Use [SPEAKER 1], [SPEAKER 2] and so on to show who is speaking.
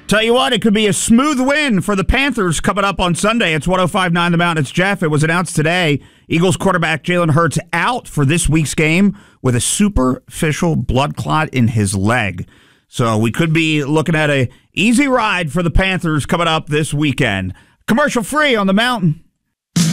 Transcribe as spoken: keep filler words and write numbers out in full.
[SPEAKER 1] Tell you what, it could be a smooth win for the Panthers coming up on Sunday. It's one oh five point nine The Mountain. It's Jeff. It was announced today. Eagles quarterback Jalen Hurts out for this week's game with a superficial blood clot in his leg. So we could be looking at a easy ride for the Panthers coming up this weekend. Commercial free on The Mountain.